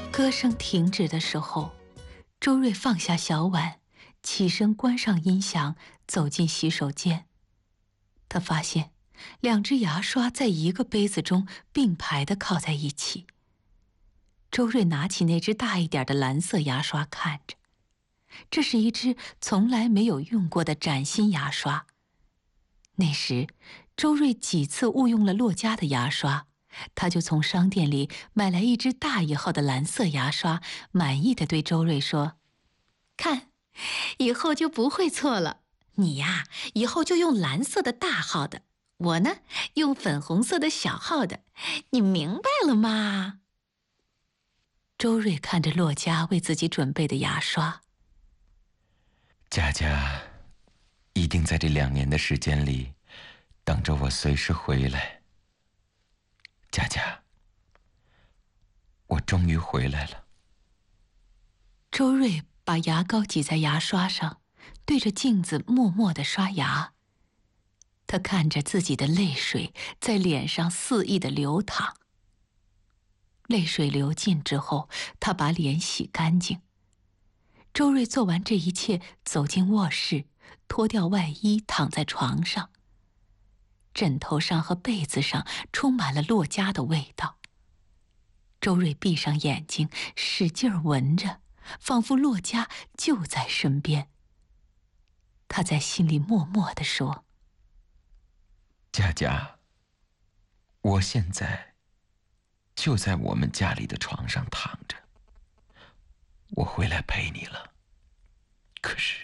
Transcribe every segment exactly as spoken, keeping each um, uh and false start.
歌声停止的时候，周瑞放下小碗，起身关上音响，走进洗手间。他发现两只牙刷在一个杯子中并排地靠在一起。周瑞拿起那只大一点的蓝色牙刷看着，这是一只从来没有用过的崭新牙刷。那时，周瑞几次误用了洛家的牙刷，他就从商店里买来一只大一号的蓝色牙刷，满意地对周瑞说：“看，以后就不会错了。你呀，以后就用蓝色的大号的，我呢，用粉红色的小号的，你明白了吗？”周瑞看着洛家为自己准备的牙刷， 佳佳一定在这两年的时间里等着我随时回来。佳佳，我终于回来了。 周瑞把牙膏挤在牙刷上，对着镜子默默地刷牙。他看着自己的泪水在脸上肆意地流淌。泪水流尽之后，他把脸洗干净。周瑞做完这一切，走进卧室，脱掉外衣，躺在床上。枕头上和被子上充满了洛家的味道。周瑞闭上眼睛，使劲儿闻着，仿佛洛家就在身边。他在心里默默地说：“ 佳佳，我现在就在我们家里的床上躺着，我回来陪你了。可是，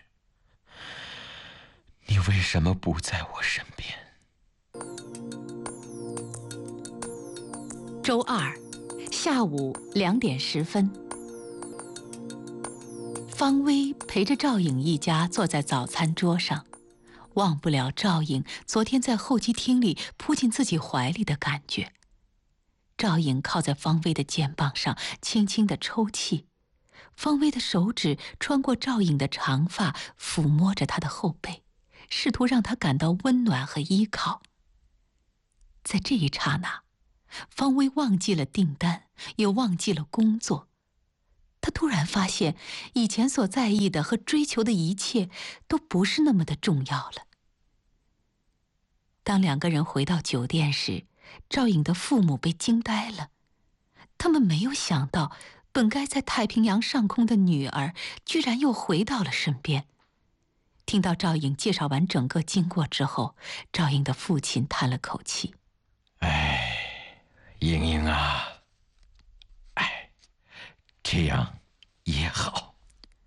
你为什么不在我身边？” 周二下午两点十分，方薇陪着赵颖一家坐在早餐桌上，忘不了赵颖昨天在候机厅里扑进自己怀里的感觉。赵颖靠在方薇的肩膀上，轻轻地抽泣。方薇的手指穿过赵颖的长发，抚摸着她的后背，试图让她感到温暖和依靠。在这一刹那，方薇忘记了订单，也忘记了工作。她突然发现，以前所在意的和追求的一切都不是那么的重要了。当两个人回到酒店时，赵颖的父母被惊呆了。他们没有想到，本该在太平洋上空的女儿，居然又回到了身边。听到赵颖介绍完整个经过之后，赵颖的父亲叹了口气：“ 哎，莹莹啊，哎，这样也好。”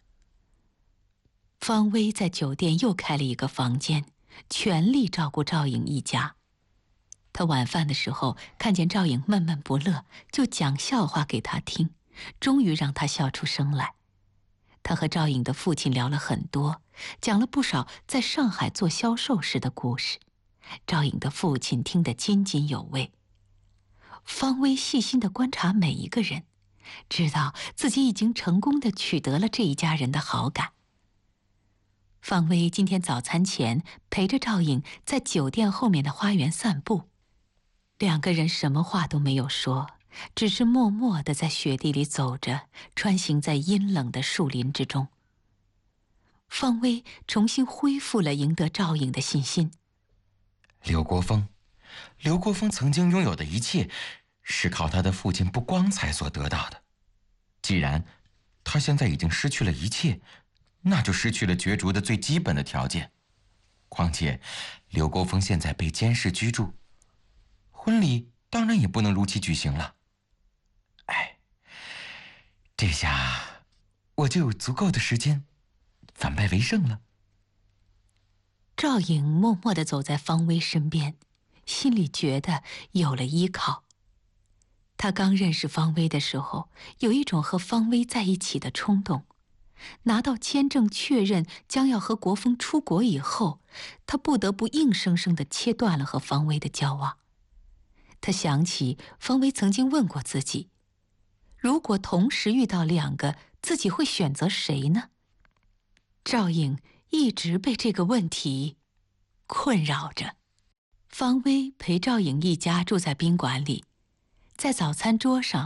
方薇在酒店又开了一个房间，全力照顾赵颖一家。他晚饭的时候看见赵颖闷闷不乐，就讲笑话给她听，终于让她笑出声来。他和赵颖的父亲聊了很多，讲了不少在上海做销售时的故事。赵颖的父亲听得津津有味。方薇细心地观察每一个人，知道自己已经成功地取得了这一家人的好感。方薇今天早餐前陪着赵颖在酒店后面的花园散步，两个人什么话都没有说，只是默默地在雪地里走着，穿行在阴冷的树林之中。方薇重新恢复了赢得赵颖的信心。 刘国峰，刘国峰曾经拥有的一切，是靠他的父亲不光彩所得到的。既然他现在已经失去了一切，那就失去了角逐的最基本的条件。况且，刘国峰现在被监视居住，婚礼当然也不能如期举行了。哎，这下我就有足够的时间反败为胜了。 赵颖默默地走在方薇身边，心里觉得有了依靠。他刚认识方薇的时候，有一种和方薇在一起的冲动。拿到签证确认将要和国峰出国以后，他不得不硬生生地切断了和方薇的交往。他想起方薇曾经问过自己，如果同时遇到两个，自己会选择谁呢？赵颖一直被这个问题困扰着。方薇陪赵颖一家住在宾馆里，在早餐桌上，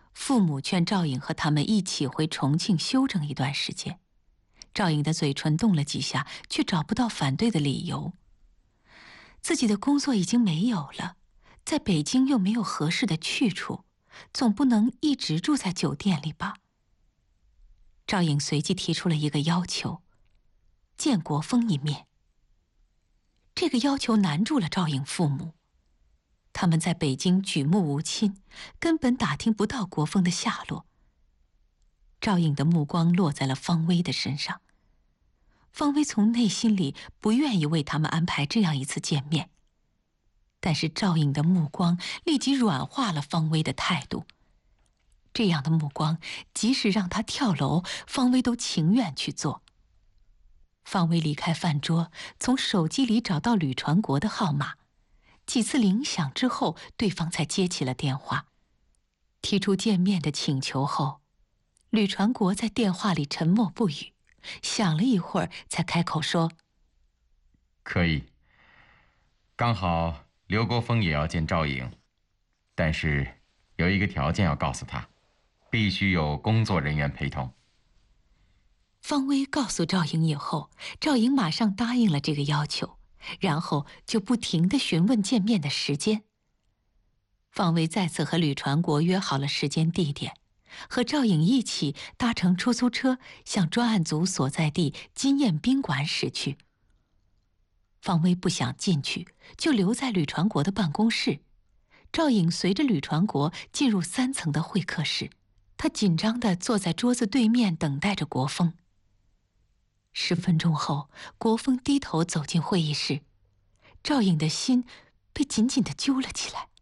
父母劝赵颖和他们一起回重庆休整一段时间。赵颖的嘴唇动了几下，却找不到反对的理由。自己的工作已经没有了，在北京又没有合适的去处，总不能一直住在酒店里吧。赵颖随即提出了一个要求：见国峰一面。这个要求难住了赵颖父母，他们在北京举目无亲，根本打听不到国峰的下落。赵颖的目光落在了方薇的身上，方薇从内心里不愿意为他们安排这样一次见面，但是赵颖的目光立即软化了方薇的态度。这样的目光，即使让他跳楼，方薇都情愿去做。方薇离开饭桌，从手机里找到吕传国的号码，几次铃响之后，对方才接起了电话。提出见面的请求后，吕传国在电话里沉默不语，想了一会儿才开口说： 可以。刚好刘国峰也要见赵颖，但是有一个条件要告诉他，必须有工作人员陪同。 方薇告诉赵颖以后，赵颖马上答应了这个要求，然后就不停地询问见面的时间。方薇再次和吕传国约好了时间地点，和赵颖一起搭乘出租车向专案组所在地金燕宾馆驶去。方薇不想进去，就留在吕传国的办公室。赵颖随着吕传国进入三层的会客室，她紧张地坐在桌子对面等待着国峰。十分钟后，国峰低头走进会议室，赵颖的心被紧紧地揪了起来。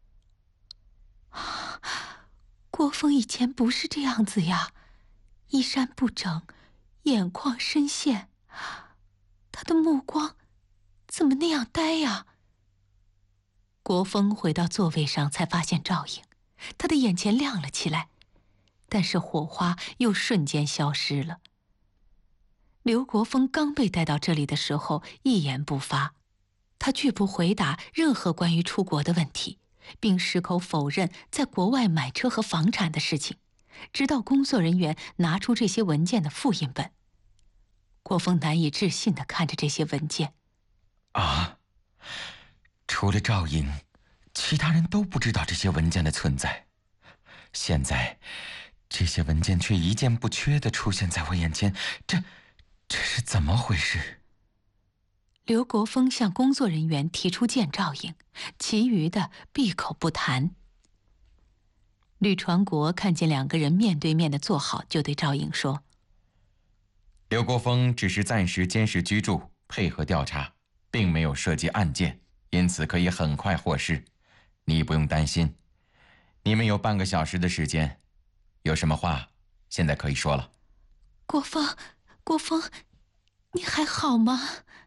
国峰以前不是这样子呀，衣衫不整，眼眶深陷，他的目光怎么那样呆呀？国峰回到座位上，才发现赵颖，他的眼前亮了起来，但是火花又瞬间消失了。刘国峰刚被带到这里的时候一言不发，他拒不回答任何关于出国的问题，并矢口否认在国外买车和房产的事情，直到工作人员拿出这些文件的复印本。国峰难以置信地看着这些文件。 啊，除了赵颖，其他人都不知道这些文件的存在。现在，这些文件却一件不缺地出现在我眼前，这，这是怎么回事？ 刘国峰向工作人员提出见赵颖，其余的闭口不谈。吕传国看见两个人面对面的坐好，就对赵颖说： 刘国峰只是暂时监视居住，配合调查，并没有涉及案件，因此可以很快获释，你不用担心。你们有半个小时的时间，有什么话现在可以说了。 国峰，国峰，你还好吗？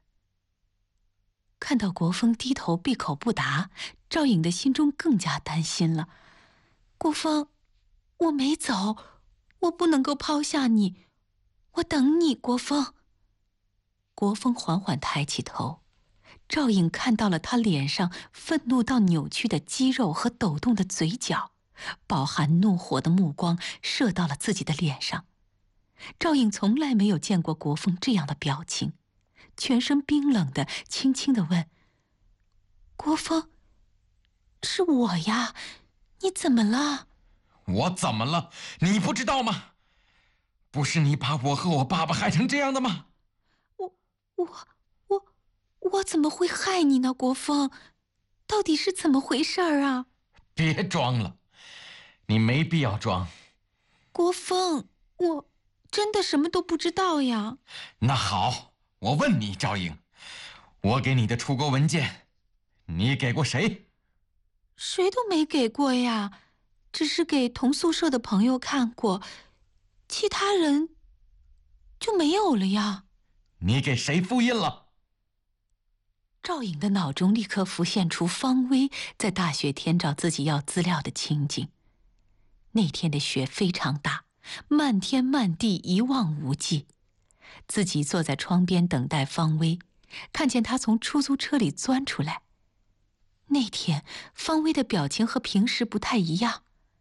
看到国峰低头闭口不答，赵颖的心中更加担心了。国峰，我没走，我不能够抛下你，我等你，国峰。国峰缓缓抬起头，赵颖看到了他脸上愤怒到扭曲的肌肉和抖动的嘴角，饱含怒火的目光射到了自己的脸上。赵颖从来没有见过国峰这样的表情，全身冰冷的轻轻地问：国峰，是我呀，你怎么了？ 我怎么了？你不知道吗？不是你把我和我爸爸害成这样的吗？ 我我我我怎么会害你呢，国峰？到底是怎么回事儿啊？ 别装了，你没必要装。 国峰，我真的什么都不知道呀。 那好，我问你，赵颖，我给你的出国文件，你给过谁？ 谁都没给过呀，只是给同宿舍的朋友看过，其他人就没有了呀。 你给谁复印了？ 赵颖的脑中立刻浮现出方薇在大雪天找自己要资料的情景。那天的雪非常大，漫天漫地一望无际。自己坐在窗边等待方薇，看见她从出租车里钻出来。那天方薇的表情和平时不太一样，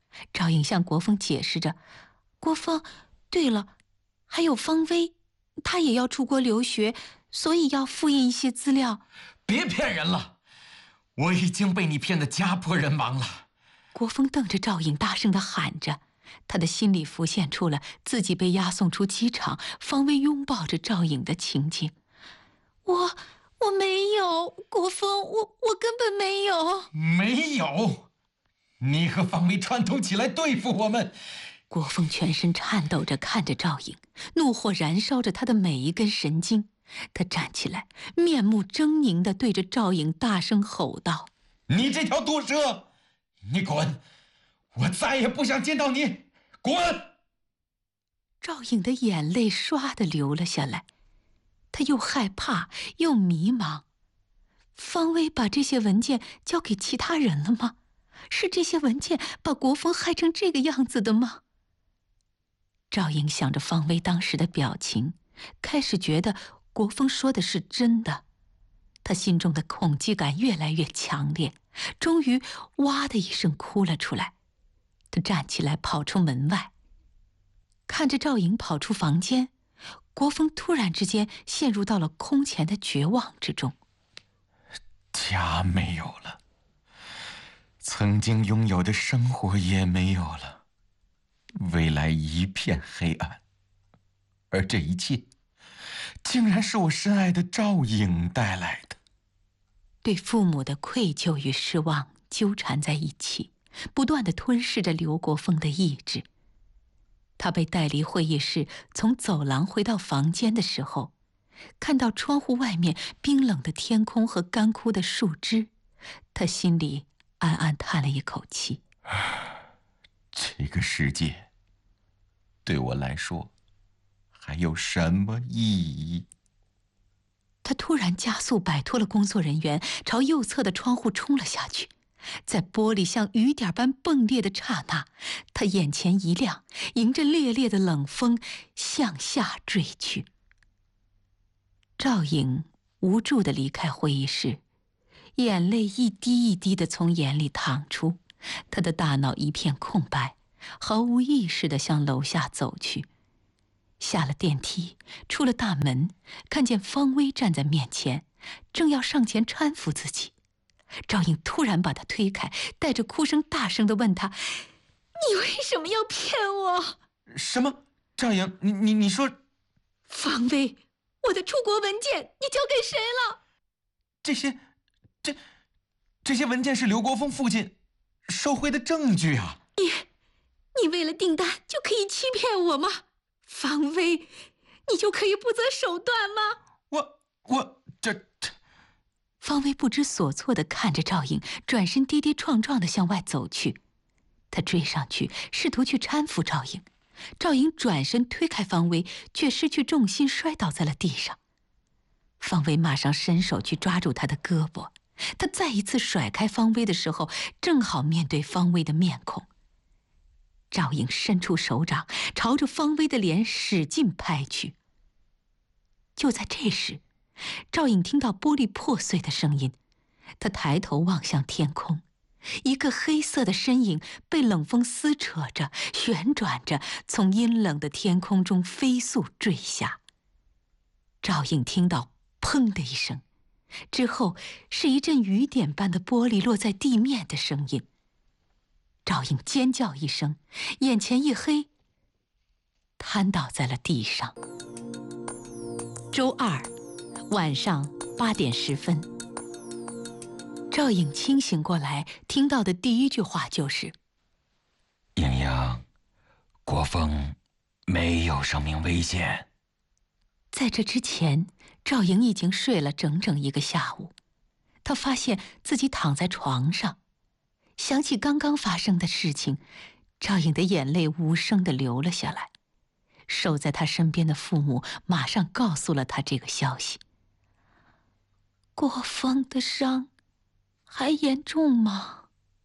赵颖向国风解释着：“国风，对了，还有方薇，他也要出国留学，所以要复印一些资料。” 别骗人了，我已经被你骗得家破人亡了。 国风瞪着赵颖，大声地喊着，他的心里浮现出了自己被押送出机场，方薇拥抱着赵颖的情景。我我没有，国风，我我根本没有。 没有，你和方薇串通起来对付我们。 国风全身颤抖着看着赵颖，怒火燃烧着他的每一根神经。他站起来，面目狰狞地对着赵颖大声吼道：“ 你这条毒蛇，你滚！我再也不想见到你，滚！” 赵颖的眼泪唰地流了下来，他又害怕又迷茫。方薇把这些文件交给其他人了吗？是这些文件把国风害成这个样子的吗？赵颖想着方薇当时的表情，开始觉得国风说的是真的。他心中的恐惧感越来越强烈，终于哇的一声哭了出来。他站起来跑出门外，看着赵颖跑出房间，国风突然之间陷入到了空前的绝望之中。 家没有了，曾经拥有的生活也没有了，未来一片黑暗，而这一切竟然是我深爱的赵颖带来的。 对父母的愧疚与失望纠缠在一起，不断地吞噬着刘国峰的意志。他被带离会议室，从走廊回到房间的时候，看到窗户外面冰冷的天空和干枯的树枝，他心里暗暗叹了一口气。 这个世界对我来说还有什么意义？ 他突然加速摆脱了工作人员，朝右侧的窗户冲了下去。在玻璃像雨点般迸裂的刹那，他眼前一亮，迎着烈烈的冷风向下坠去。赵颖无助地离开会议室，眼泪一滴一滴地从眼里淌出，他的大脑一片空白，毫无意识地向楼下走去。下了电梯，出了大门，看见方薇站在面前，正要上前搀扶自己。赵颖突然把他推开，带着哭声大声地问他：“你为什么要骗我？”“ 什么？赵颖，你你你说……”“ 方薇，我的出国文件你交给谁了？”“ 这些，这这些文件是刘国峰父亲收回的证据啊！”“ 你，你为了订单就可以欺骗我吗？方薇，你就可以不择手段吗？”“ 我我这这……” 方薇不知所措地看着赵颖，转身跌跌撞撞地向外走去。他追上去，试图去搀扶赵颖。赵颖转身推开方薇，却失去重心摔倒在了地上。方薇马上伸手去抓住他的胳膊，他再一次甩开方薇的时候，正好面对方薇的面孔。赵颖伸出手掌，朝着方薇的脸使劲拍去。就在这时，赵颖听到玻璃破碎的声音，她抬头望向天空，一个黑色的身影被冷风撕扯着、旋转着，从阴冷的天空中飞速坠下。赵颖听到“砰”的一声，之后是一阵雨点般的玻璃落在地面的声音。赵颖尖叫一声，眼前一黑，瘫倒在了地上。周二晚上八点十分，赵颖清醒过来，听到的第一句话就是：“ 莹莹，国峰没有生命危险。” 在这之前，赵颖已经睡了整整一个下午。她发现自己躺在床上，想起刚刚发生的事情，赵颖的眼泪无声地流了下来。守在她身边的父母马上告诉了她这个消息。国峰的伤还严重吗？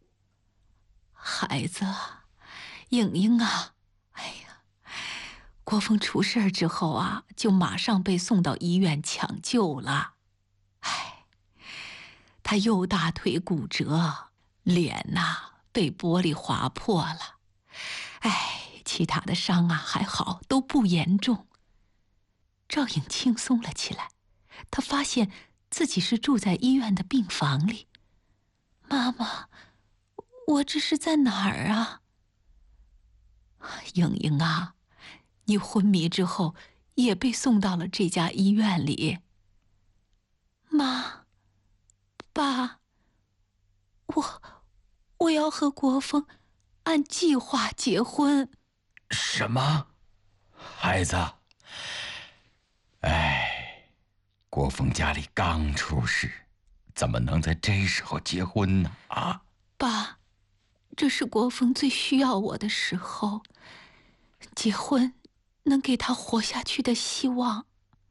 孩子啊，颖颖啊，哎呀，国峰出事儿之后啊，就马上被送到医院抢救了。哎，他右大腿骨折，脸呐、被玻璃划破了， 哎，其他的伤啊还好，都不严重。赵颖轻松了起来，她发现自己是住在医院的病房里。妈妈，我这是在哪儿啊？莹莹啊，你昏迷之后也被送到了这家医院里。妈，爸，我我要和国峰按计划结婚。 什么？孩子？哎，国峰家里刚出事，怎么能在这时候结婚呢？啊， 爸，这是国峰最需要我的时候，结婚能给他活下去的希望。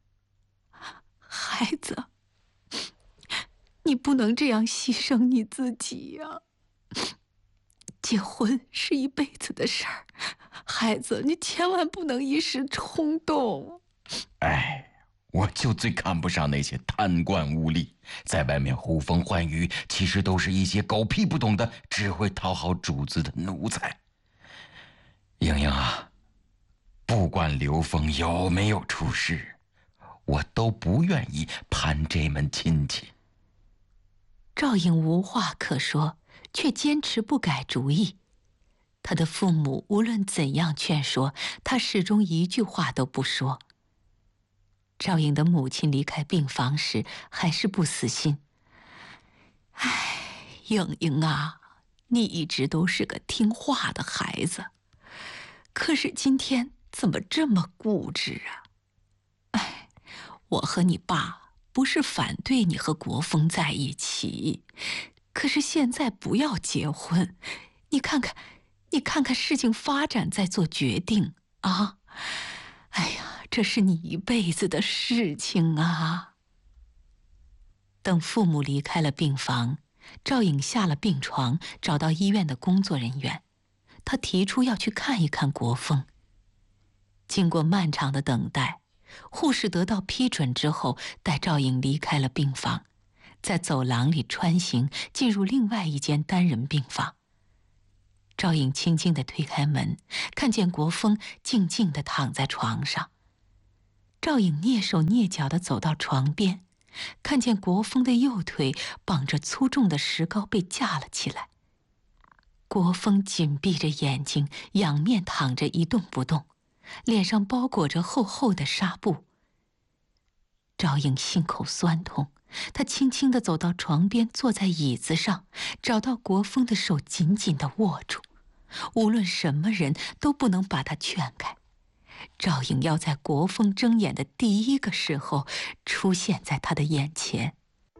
孩子，你不能这样牺牲你自己呀！结婚是一辈子的事儿，孩子，你千万不能一时冲动。 哎，我就最看不上那些贪官污吏，在外面呼风唤雨，其实都是一些狗屁不懂的，只会讨好主子的奴才。莹莹啊，不管刘峰有没有出事，我都不愿意攀这门亲戚。 赵颖无话可说，却坚持不改主意。他的父母无论怎样劝说，他始终一句话都不说。赵颖的母亲离开病房时，还是不死心。唉，莹莹啊，你一直都是个听话的孩子，可是今天怎么这么固执啊？唉，我和你爸不是反对你和国峰在一起，可是现在不要结婚，你看看，你看看事情发展再做决定啊！哎呀，这是你一辈子的事情啊！等父母离开了病房，赵颖下了病床，找到医院的工作人员，她提出要去看一看国峰。经过漫长的等待，护士得到批准之后，带赵颖离开了病房，在走廊里穿行，进入另外一间单人病房。赵颖轻轻地推开门，看见国峰静静地躺在床上。赵颖蹑手蹑脚地走到床边，看见国峰的右腿绑着粗重的石膏被架了起来。国峰紧闭着眼睛，仰面躺着一动不动，脸上包裹着厚厚的纱布。赵颖心口酸痛，她轻轻地走到床边，坐在椅子上，找到国峰的手，紧紧地握住。无论什么人都不能把他劝开。赵颖要在国峰睁眼的第一个时候出现在他的眼前。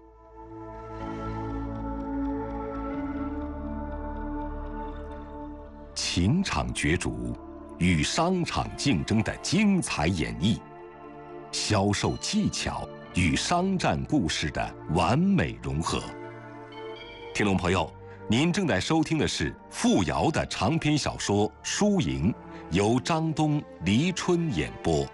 情场角逐与商场竞争的精彩演绎，销售技巧与商战故事的完美融合。听众朋友，您正在收听的是傅瑶的长篇小说《输赢》，由张东、黎春演播。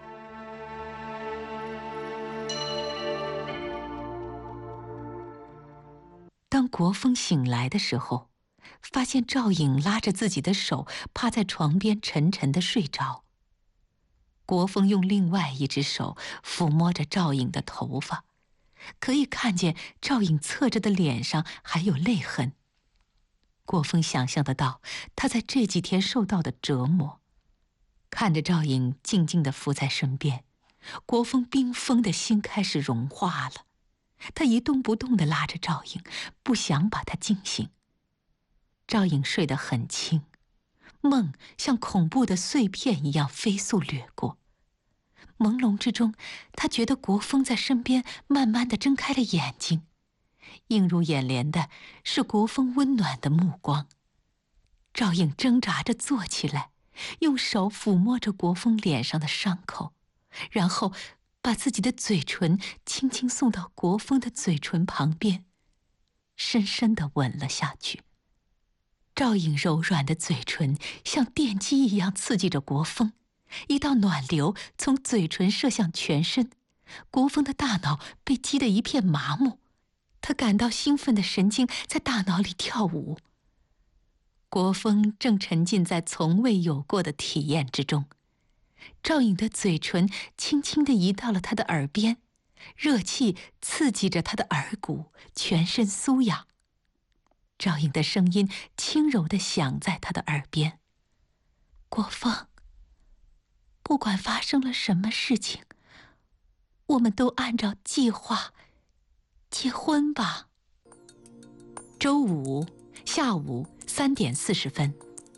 当国峰醒来的时候，发现赵颖拉着自己的手趴在床边沉沉地睡着。国峰用另外一只手抚摸着赵颖的头发，可以看见赵颖侧着的脸上还有泪痕。国峰想象得到他在这几天受到的折磨，看着赵颖静静地伏在身边，国峰冰封的心开始融化了。他一动不动地拉着赵颖，不想把她惊醒。赵颖睡得很轻，梦像恐怖的碎片一样飞速掠过。朦胧之中，他觉得国峰在身边慢慢地睁开了眼睛，映入眼帘的是国峰温暖的目光。赵颖挣扎着坐起来，用手抚摸着国峰脸上的伤口，然后把自己的嘴唇轻轻送到国峰的嘴唇旁边，深深地吻了下去。赵颖柔软的嘴唇像电击一样刺激着国峰，一道暖流从嘴唇射向全身，国峰的大脑被击得一片麻木，他感到兴奋的神经在大脑里跳舞。 国风正沉浸在从未有过的体验之中。赵颖的嘴唇轻轻地移到了他的耳边，热气刺激着他的耳骨，全身酥痒。赵颖的声音轻柔地响在他的耳边：“国风，不管发生了什么事情，我们都按照计划结婚吧。”周五下午三点四十分，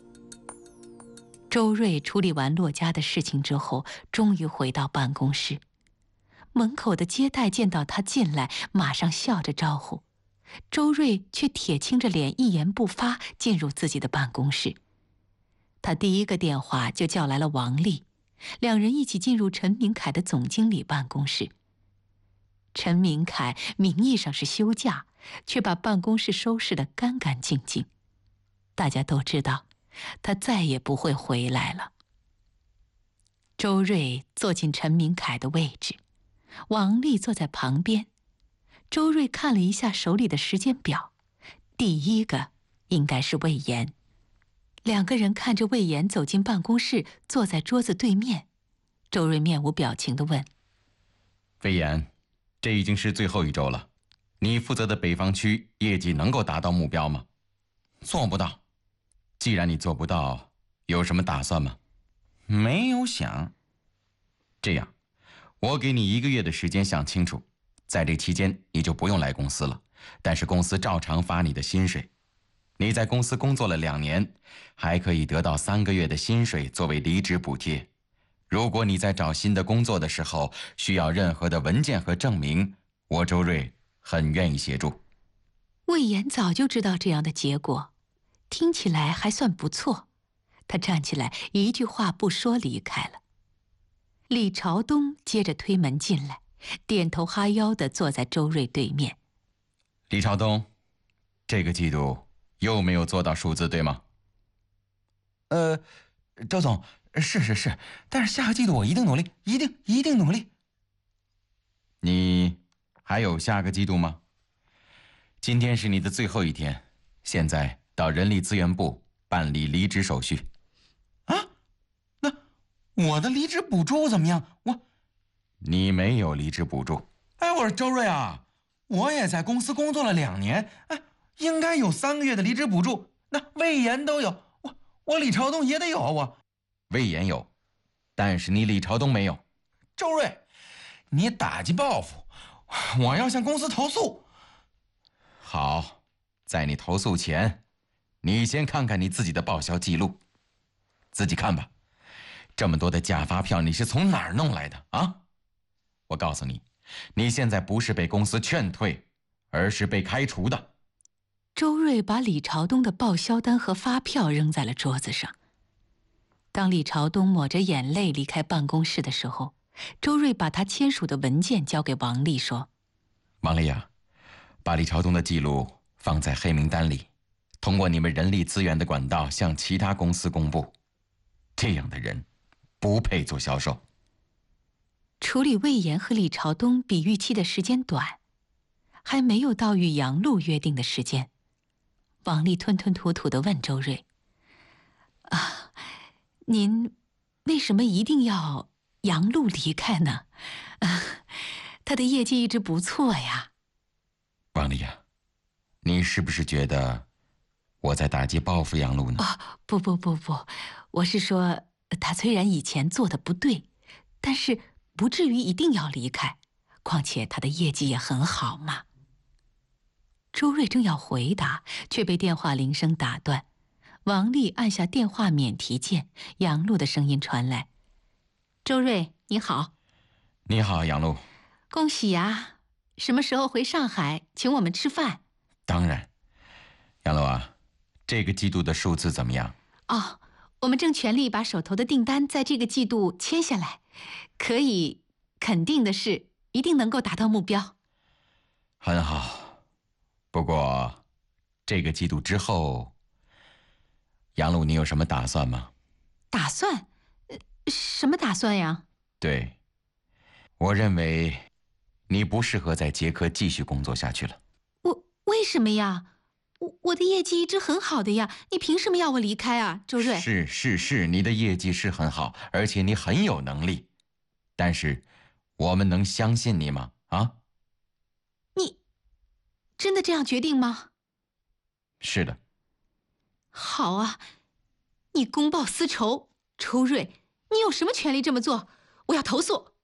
周瑞处理完骆家的事情之后，终于回到办公室。门口的接待见到他进来，马上笑着招呼。周瑞却铁青着脸，一言不发，进入自己的办公室。他第一个电话就叫来了王丽，两人一起进入陈明凯的总经理办公室。陈明凯名义上是休假，却把办公室收拾得干干净净。大家都知道，他再也不会回来了。周瑞坐进陈明凯的位置，王丽坐在旁边。周瑞看了一下手里的时间表，第一个应该是魏延。两个人看着魏延走进办公室，坐在桌子对面。周瑞面无表情地问：“ 魏延，这已经是最后一周了，你负责的北方区业绩能够达到目标吗？”“ 做不到。”“ 既然你做不到，有什么打算吗？”“ 没有想。”“ 这样，我给你一个月的时间想清楚，在这期间你就不用来公司了，但是公司照常发你的薪水。你在公司工作了两年，还可以得到三个月的薪水作为离职补贴。如果你在找新的工作的时候需要任何的文件和证明，我周瑞很愿意协助。” 魏延早就知道这样的结果，听起来还算不错。他站起来，一句话不说离开了。李朝东接着推门进来，点头哈腰地坐在周瑞对面。 “李朝东，这个季度又没有做到数字，对吗？”“ 呃，周总，是是是，但是下个季度我一定努力，一定一定努力。”“ 你还有下个季度吗？今天是你的最后一天，现在到人力资源部办理离职手续。”“ 啊？那我的离职补助怎么样？我……”“ 你没有离职补助。”“ 哎，我说周瑞啊，我也在公司工作了两年，哎，应该有三个月的离职补助。那魏延都有，我我李朝东也得有啊，我。”“ 魏延有，但是你李朝东没有。”“ 周瑞，你打击报复，我要向公司投诉。”“ 好，在你投诉前，你先看看你自己的报销记录，自己看吧。这么多的假发票，你是从哪儿弄来的啊？我告诉你，你现在不是被公司劝退，而是被开除的。” 周瑞把李朝东的报销单和发票扔在了桌子上。当李朝东抹着眼泪离开办公室的时候，周瑞把他签署的文件交给王丽，说：“ 王丽啊，把李朝东的记录放在黑名单里，通过你们人力资源的管道向其他公司公布。这样的人不配做销售。” 处理魏延和李朝东比预期的时间短，还没有到与杨璐约定的时间。王丽吞吞吐吐地问周瑞：“啊，您为什么一定要杨璐离开呢？啊，他的业绩一直不错呀。”“ 王丽啊，你是不是觉得我在打击报复杨璐呢？”“ 哦，不不不不，我是说，他虽然以前做的不对，但是不至于一定要离开，况且他的业绩也很好嘛。”周瑞正要回答，却被电话铃声打断。王丽按下电话免提键，杨璐的声音传来：“周瑞，你好。”“ 你好，杨璐。”“ 恭喜呀！什么时候回上海请我们吃饭？”“ 当然。杨璐啊，这个季度的数字怎么样？”“ 哦，我们正全力把手头的订单在这个季度签下来，可以肯定的是，一定能够达到目标。”“ 很好。不过，这个季度之后，杨璐，你有什么打算吗？”“ 打算？呃，什么打算呀？”“ 对，我认为你不适合在捷克继续工作下去了。”“ 我为什么呀？ 我我的业绩一直很好的呀，你凭什么要我离开啊，周瑞？ 是是是，你的业绩是很好，而且你很有能力，但是我们能相信你吗？啊？ 你真的这样决定吗？ 是的。 好啊，你公报私仇，周瑞，你有什么权利这么做？我要投诉。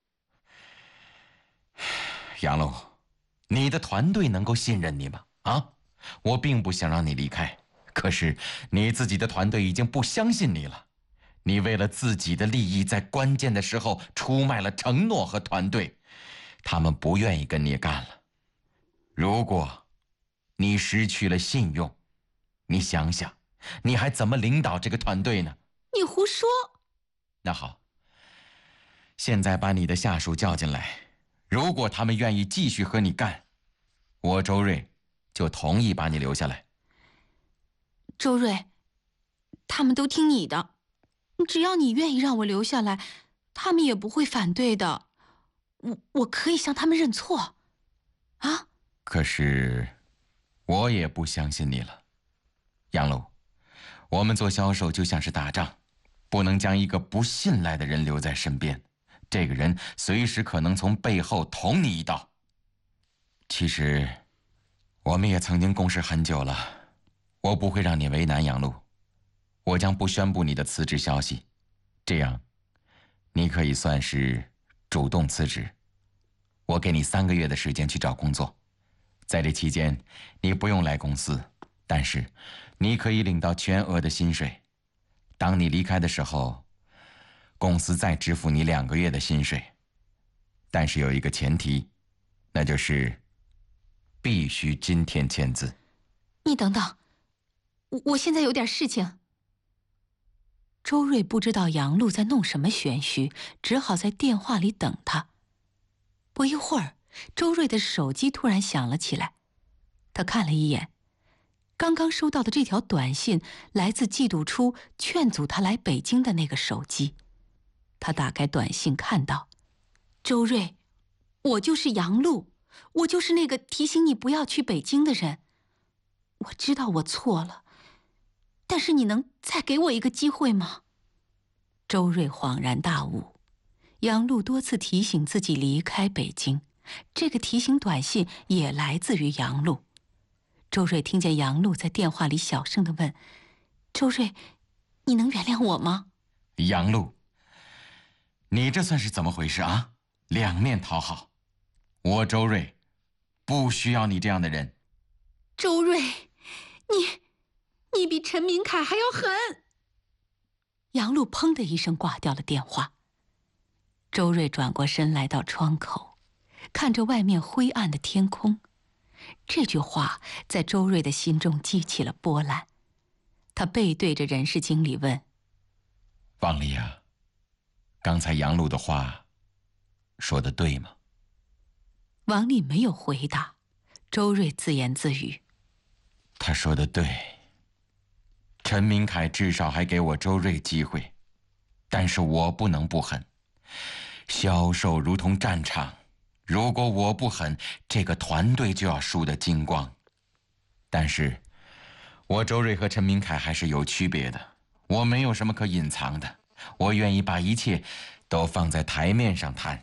杨璐，你的团队能够信任你吗？啊？我并不想让你离开，可是你自己的团队已经不相信你了。你为了自己的利益，在关键的时候出卖了承诺和团队，他们不愿意跟你干了。如果你失去了信用，你想想，你还怎么领导这个团队呢？ 你胡说！ 那好，现在把你的下属叫进来，如果他们愿意继续和你干，我周瑞就同意把你留下来。 周瑞，他们都听你的，只要你愿意让我留下来，他们也不会反对的。我我可以向他们认错，啊？ 可是，我也不相信你了，杨璐。我们做销售就像是打仗，不能将一个不信赖的人留在身边，这个人随时可能从背后捅你一刀。其实，我们也曾经共事很久了，我不会让你为难杨璐，我将不宣布你的辞职消息，这样，你可以算是主动辞职。我给你三个月的时间去找工作，在这期间，你不用来公司，但是你可以领到全额的薪水。当你离开的时候，公司再支付你两个月的薪水，但是有一个前提，那就是必须今天签字。 你等等，我我现在有点事情。周瑞不知道杨璐在弄什么玄虚，只好在电话里等他。不一会儿，周瑞的手机突然响了起来，他看了一眼，刚刚收到的这条短信来自季度初劝阻他来北京的那个手机。他打开短信看到，周瑞，我就是杨璐，我就是那个提醒你不要去北京的人。我知道我错了，但是你能再给我一个机会吗？周瑞恍然大悟，杨璐多次提醒自己离开北京，这个提醒短信也来自于杨璐。周瑞听见杨璐在电话里小声地问：“周瑞，你能原谅我吗？” 杨璐，你这算是怎么回事啊？两面讨好，我周瑞不需要你这样的人。 周瑞，你你比陈明凯还要狠！杨璐砰的一声挂掉了电话。周瑞转过身来到窗口，看着外面灰暗的天空。这句话在周瑞的心中激起了波澜。他背对着人事经理问：“ 王丽啊，刚才杨璐的话说的对吗？” 王丽没有回答。周瑞自言自语：“ 他说的对。陈明凯至少还给我周瑞机会，但是我不能不狠。销售如同战场，如果我不狠，这个团队就要输得精光。但是，我周瑞和陈明凯还是有区别的，我没有什么可隐藏的，我愿意把一切都放在台面上谈。”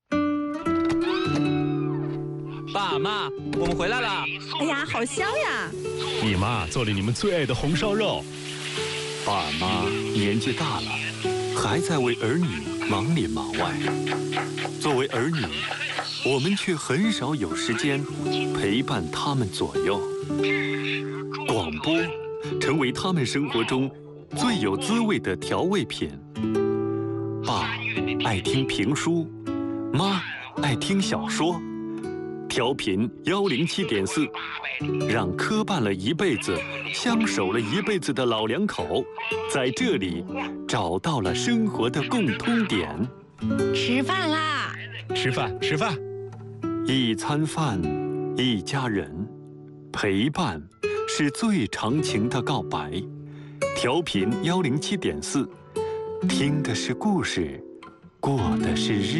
爸妈，我们回来了！ 哎呀，好香呀！ 你妈做了你们最爱的红烧肉。 爸妈年纪大了，还在为儿女忙里忙外。作为儿女，我们却很少有时间陪伴他们左右。广播成为他们生活中最有滋味的调味品。爸爱听评书，妈爱听小说。调频幺零七点四，让磕绊了一辈子、相守了一辈子的老两口，在这里找到了生活的共通点。 吃饭啦！ 吃饭，吃饭。 一餐饭，一家人，陪伴是最长情的告白。调频幺零七点四，听的是故事，过的是日